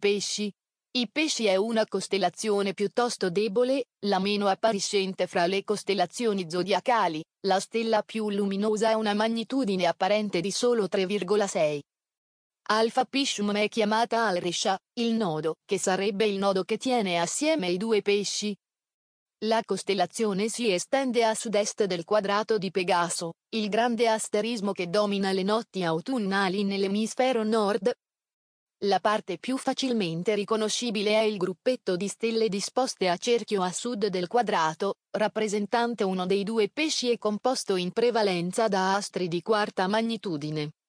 pesci. I pesci è una costellazione piuttosto debole, la meno appariscente fra le costellazioni zodiacali. La stella più luminosa ha una magnitudine apparente di solo 3,6. Alpha Piscium è chiamata Al-Risha, il nodo, che sarebbe il nodo che tiene assieme i due pesci. La costellazione si estende a sud-est del quadrato di Pegaso, il grande asterismo che domina le notti autunnali nell'emisfero nord. La parte più facilmente riconoscibile è il gruppetto di stelle disposte a cerchio a sud del quadrato, rappresentante uno dei due pesci e composto in prevalenza da astri di quarta magnitudine.